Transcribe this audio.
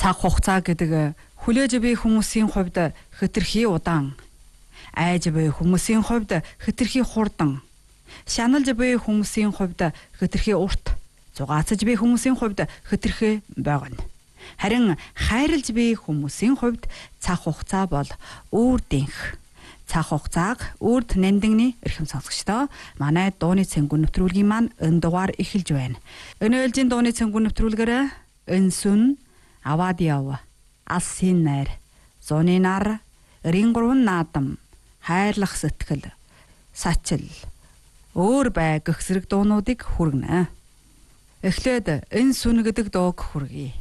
Цаг хугацаа гэдэг хүлээж буй хүмүүсийн хувьд хэтэрхий удаан, айж буй хүмүүсийн хувьд хэтэрхий хурдан, шаналж буй хүмүүсийн хувьд хэтэрхий урт, зугаацж буй хүмүүсийн хувьд хэтэрхий богино. Харин хайрлж буй хүмүүсийн хувьд цаг хугацаа бол үүр дэнх. Цаг хугацааг үрд нандинны эрхэм сонсогчдоо манай дууны цэнгүүн нэвтрүүлгийн маань энэ дугаар эхэлж байна. Энэ ээлжийн дууны цэнгүүн нэвтрүүлгээр энсүн аваад яв, алсын найр, зуны нар, рингурун наадам, хайрлах сэтгэл, сачил, өөр бай гэх зэрэг дуунуудыг хүргэнэ. Эхлээд энэ сүн гэдэг дууг хүргэе.